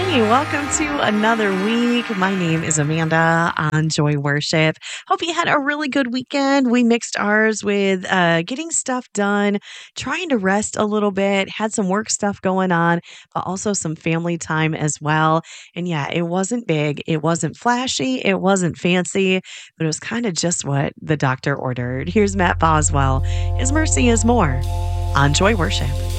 Hey, welcome to another week. My name is Amanda on Joy Worship. Hope you had a really good weekend. We mixed ours with getting stuff done, trying to rest a little bit, had some work stuff going on, but also some family time as well. And yeah, it wasn't big, it wasn't flashy, it wasn't fancy, but it was kind of just what the doctor ordered. Here's Matt Boswell. His mercy is more on Joy Worship.